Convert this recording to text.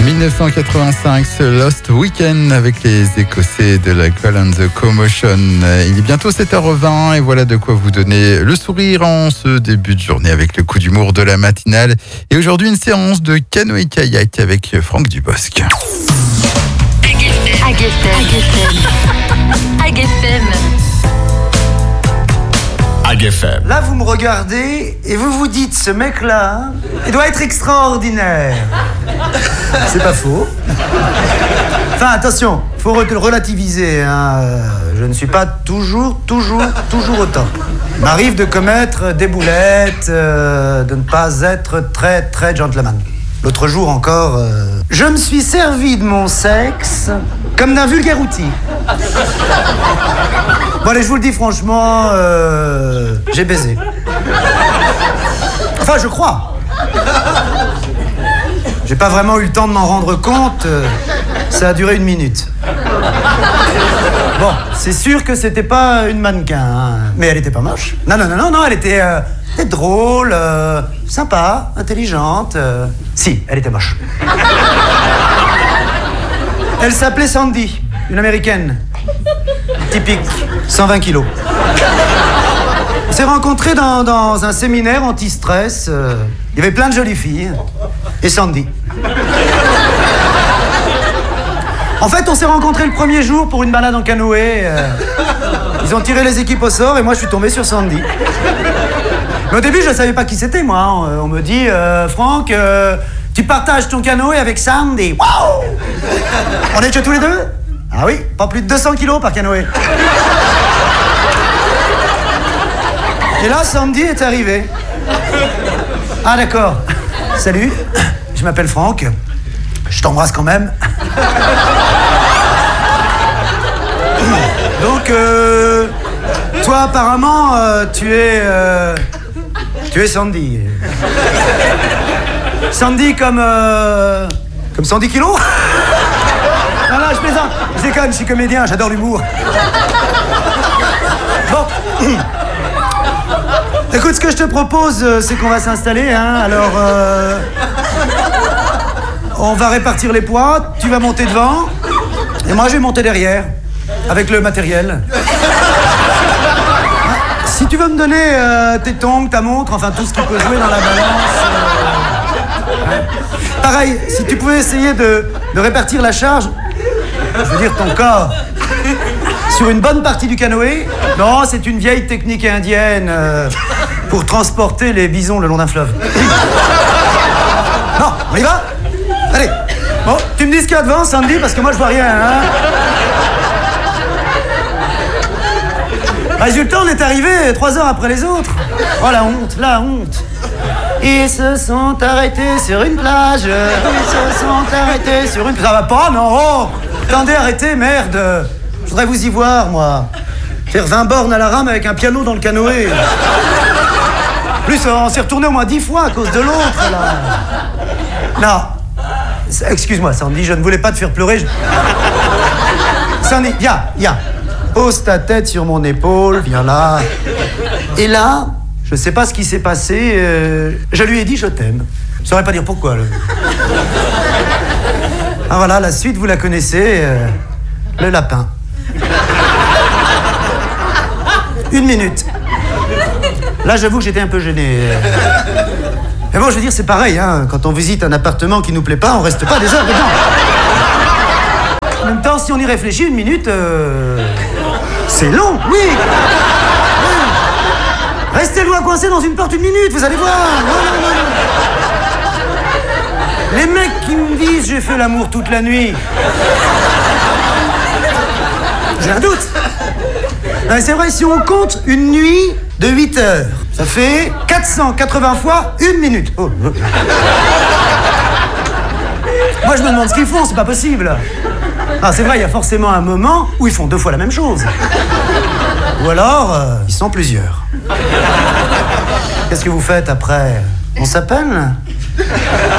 1985, ce Lost Weekend avec les Écossais de la Call and the Commotion. Il est bientôt 7h20 et voilà de quoi vous donner le sourire en ce début de journée avec le coup d'humour de la matinale. Et aujourd'hui, une séance de canoë-kayak avec Franck Dubosc. AGFM. Là, vous me regardez et vous vous dites, ce mec-là, il doit être extraordinaire. C'est pas faux. Enfin, attention, faut relativiser. Hein. Je ne suis pas toujours au top. Il m'arrive de commettre des boulettes, de ne pas être très gentleman. L'autre jour encore, je me suis servi de mon sexe comme d'un vulgaire outil. Bon allez, je vous le dis franchement, j'ai baisé. Enfin, je crois. J'ai pas vraiment eu le temps de m'en rendre compte, ça a duré 1 minute. Bon, c'est sûr que c'était pas une mannequin, hein. Mais elle était pas moche. Non, elle était drôle, sympa, intelligente. Si, elle était moche. Elle s'appelait Sandy, une américaine. Typique, 120 kilos. On s'est rencontrés dans un séminaire anti-stress. Il y avait plein de jolies filles. Et Sandy. En fait, on s'est rencontrés le premier jour pour une balade en canoë. Ils ont tiré les équipes au sort et moi, je suis tombé sur Sandy. Mais au début, je ne savais pas qui c'était, moi. Hein. On me dit, Franck, tu partages ton canoë avec Sandy. Wow! On est que tous les deux? Ah oui, pas plus de 200 kilos par canoë. Et là, Sandy est arrivée. Ah d'accord. Salut, je m'appelle Franck. Je t'embrasse quand même. Donc, toi apparemment, tu es Sandy. Sandy comme 110 kilos. Non, je plaisante. Je déconne, je suis comédien, j'adore l'humour. Bon. Écoute, ce que je te propose, c'est qu'on va s'installer, hein. Alors, on va répartir les poids, tu vas monter devant, et moi je vais monter derrière, avec le matériel. Si tu veux me donner tes tongs, ta montre, enfin tout ce qui peut jouer dans la balance. Pareil, si tu pouvais essayer de répartir la charge, je veux dire ton corps, sur une bonne partie du canoë. Non, c'est une vieille technique indienne pour transporter les bisons le long d'un fleuve. Non, on y va? Allez, bon, tu me dis ce qu'il y a devant, Sandy, parce que moi je vois rien, hein. Résultat, on est arrivé 3 heures après les autres. Oh la honte. Ils se sont arrêtés sur une plage. Ça va pas, non? Oh, attendez, arrêtez, merde. Je voudrais vous y voir, moi. Faire 20 bornes à la rame avec un piano dans le canoë. En plus, on s'est retourné au moins 10 fois à cause de l'autre, là. Non. Excuse-moi, Sandy, je ne voulais pas te faire pleurer. Sandy, viens. Pose ta tête sur mon épaule, viens là. Et là, je sais pas ce qui s'est passé, je lui ai dit je t'aime. Je saurais pas dire pourquoi. Ah voilà, la suite, vous la connaissez, le lapin. 1 minute. Là, j'avoue que j'étais un peu gêné. Mais bon, je veux dire, c'est pareil, hein. Quand on visite un appartement qui nous plaît pas, on reste pas des heures dedans. En même temps, si on y réfléchit 1 minute, c'est long, oui. Restez loin coincé dans une porte 1 minute, vous allez voir. Non. Les mecs qui me disent j'ai fait l'amour toute la nuit, j'ai un doute. Non, mais c'est vrai, si on compte une nuit de 8 heures, ça fait 480 fois 1 minute. Oh. Moi, je me demande ce qu'ils font, c'est pas possible. Ah, c'est vrai, il y a forcément un moment où ils font 2 fois la même chose. Ou alors, ils sont plusieurs. Qu'est-ce que vous faites après? On s'appelle?